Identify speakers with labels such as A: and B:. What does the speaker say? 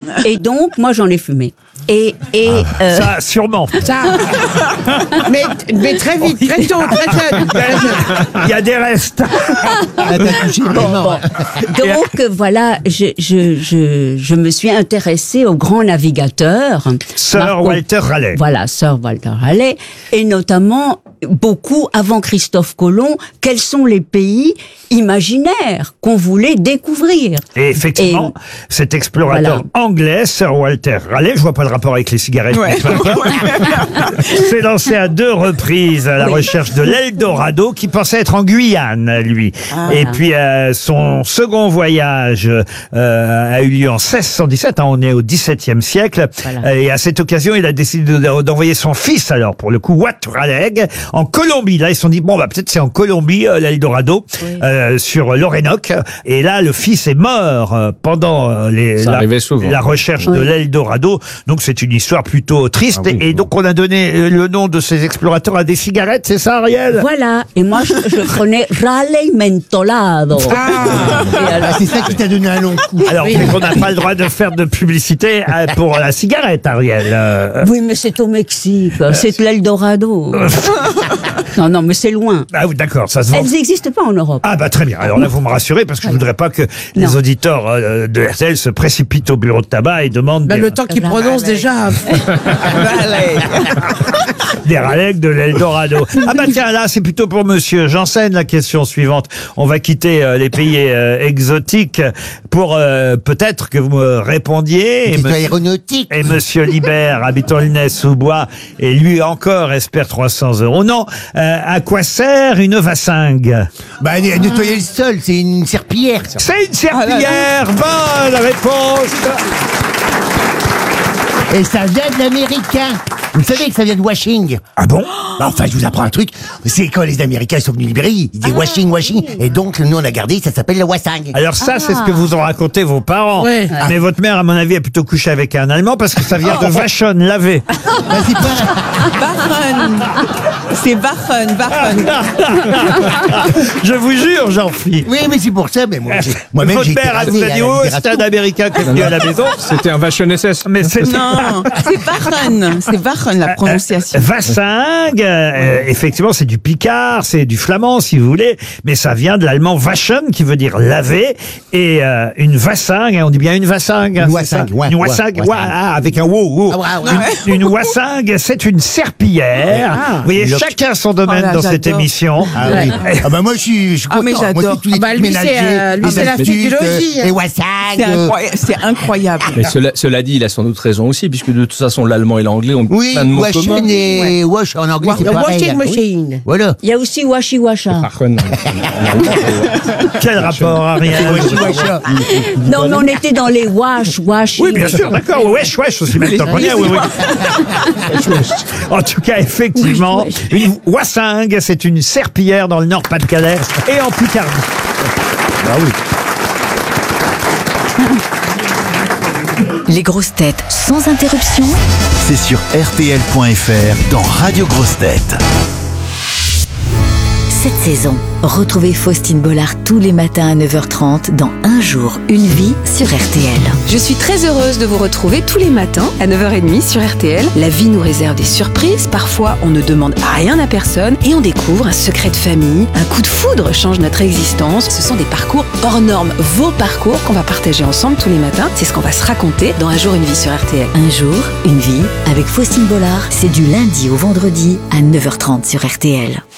A: Et donc, moi, j'en ai fumé.
B: Ça, sûrement.
C: Mais très vite, très tôt, très jeune.
B: Il y a des restes.
A: Donc, voilà, je me suis intéressée aux grands navigateurs.
B: Sir Walter Raleigh.
A: Voilà, Sir Walter Raleigh. Et notamment, beaucoup avant Christophe Colomb, quels sont les pays imaginaires qu'on voulait découvrir.
B: Et effectivement, cet explorateur anglais, Sir Walter Raleigh, je vois pas le rapport avec les cigarettes, s'est lancé à 2 reprises à la recherche de l'Eldorado, qui pensait être en Guyane, lui. Et puis, son second voyage a eu lieu en 1617, on est au XVIIe siècle. Et à cette occasion, il a décidé d'envoyer son fils, alors, pour le coup, Wat Raleigh, en Colombie. Là, ils se sont dit, bon, bah, peut-être c'est en Colombie, l'Eldorado, sur l'Orénoque. Et là, le fils est mort pendant la recherche de l'Eldorado. Donc, c'est une histoire plutôt triste. Et donc, on a donné le nom de ces explorateurs à des cigarettes, c'est ça, Ariel?
A: Voilà. Et moi, je prenais Raleigh Mentolado.
D: C'est ça qui t'a donné un long coup.
B: Alors, on n'a pas le droit de faire de publicité pour la cigarette, Ariel.
A: Oui, mais c'est au Mexique. C'est l'Eldorado. Non, mais c'est loin.
B: Ah oui, d'accord, ça se vend.
A: Elles n'existent pas en Europe.
B: Ah bah très bien. Alors là, vous me rassurez parce que je voudrais pas que les auditeurs de RTL se précipitent au bureau de tabac et demandent
C: le temps qu'ils prononcent déjà.
B: des Raleigh de l'Eldorado. Ah bah tiens, là, c'est plutôt pour monsieur Janssen la question suivante. On va quitter les pays exotiques pour peut-être que vous me répondiez. Et monsieur Libert, habitant Lnay-sous-Bois, et lui encore espère 300 €. Non, à quoi sert une vassingue?
D: Bah, nettoyer le sol, c'est une serpillière.
B: C'est une serpillière. Bonne réponse.
D: Et ça vient de l'américain. Vous savez que ça vient de washing.
B: Ah bon?
D: Bah, enfin, je vous apprends un truc. C'est quand les Américains sont venus libérer, ils disaient washing. Et donc, nous, on a gardé, ça s'appelle le wasang.
B: Alors ça, c'est ce que vous ont raconté vos parents.
C: Ouais.
B: Mais votre mère, à mon avis, a plutôt couché avec un Allemand parce que ça vient de Waschen, laver.
E: Wachen. C'est Wachen.
B: Je vous jure, Jean-Philippe.
D: Oui, mais c'est pour ça, mais moi-même,
B: Votre mère, elle vous a dit, c'était un Américain qui est venu à la maison.
F: C'était un Wachen SS.
B: Mais c'est
E: Non, c'est Wachen, la prononciation.
B: Vassingue, effectivement, c'est du picard, c'est du flamand, si vous voulez, mais ça vient de l'allemand waschen, qui veut dire laver, et une vassingue, on dit bien une vassingue.
D: Une wassingue,
B: une wassingue, avec un wow. Une wassingue, c'est une serpillière. Vous voyez, chacun son domaine dans cette émission.
D: Ah oui. Ah bah moi, je suis content.
E: mais j'adore.
D: Moi, tous les trucs ménagers,
C: lui, c'est la physiologie.
D: les wassingues.
E: C'est incroyable.
F: Mais cela dit, il a sans doute raison aussi, puisque de toute façon, l'allemand et l'anglais ont
D: Oui,
F: plein de mots
D: washing
F: communs.
D: et wash en anglais, c'est
C: Le
D: pareil.
C: washing machine.
D: Voilà.
A: Il y a aussi Washi Washa.
F: Wachen.
B: Quel rapport, Ariel?
A: Non, mais on était dans les wash.
B: Oui, bien sûr, d'accord. Wesh, aussi maintenant qu'on y est, oui. En tout cas, effectivement, une wassingue, c'est une serpillière dans le Nord-Pas-de-Calais et en Picardie.
D: Ah oui.
G: Les grosses têtes sans interruption.
H: C'est sur RTL.fr dans Radio Grosses Têtes.
G: Cette saison, retrouvez Faustine Bollard tous les matins à 9h30 dans Un jour, une vie sur RTL.
I: Je suis très heureuse de vous retrouver tous les matins à 9h30 sur RTL. La vie nous réserve des surprises. Parfois, on ne demande rien à personne et on découvre un secret de famille. Un coup de foudre change notre existence. Ce sont des parcours hors normes. Vos parcours qu'on va partager ensemble tous les matins. C'est ce qu'on va se raconter dans Un jour, une vie sur RTL.
G: Un jour, une vie avec Faustine Bollard. C'est du lundi au vendredi à 9h30 sur RTL.